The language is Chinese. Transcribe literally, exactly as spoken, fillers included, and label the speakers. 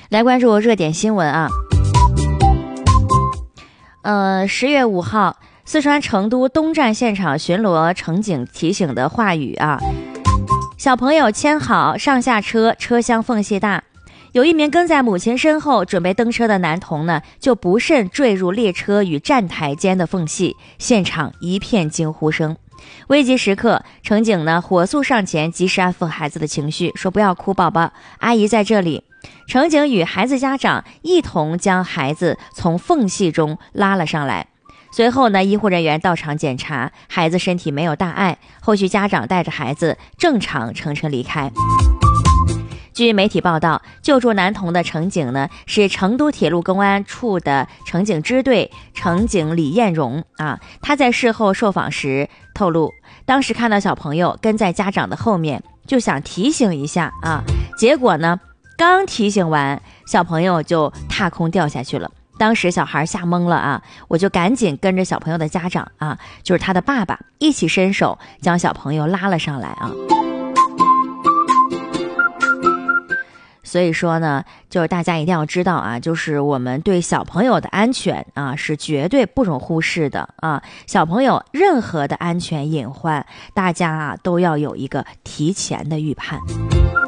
Speaker 1: 来关注热点新闻啊。呃，十月五号，四川成都东站现场巡逻乘警提醒的话语啊，小朋友牵好，上下车车厢缝隙大。有一名跟在母亲身后准备登车的男童呢，就不慎坠入列车与站台间的缝隙，现场一片惊呼声。危急时刻，乘警呢火速上前，及时安抚孩子的情绪，说不要哭，宝宝，阿姨在这里。乘警与孩子家长一同将孩子从缝隙中拉了上来。随后呢，医护人员到场检查，孩子身体没有大碍，后续家长带着孩子正常乘车离开。据媒体报道，救助男童的乘警呢是成都铁路公安处的乘警支队乘警李艳荣啊。他在事后受访时透露，当时看到小朋友跟在家长的后面，就想提醒一下啊，结果呢，刚提醒完，小朋友就踏空掉下去了。当时小孩吓懵了啊，我就赶紧跟着小朋友的家长啊，就是他的爸爸，一起伸手将小朋友拉了上来啊。所以说呢，就是大家一定要知道啊，就是我们对小朋友的安全啊是绝对不容忽视的啊。小朋友任何的安全隐患，大家啊都要有一个提前的预判。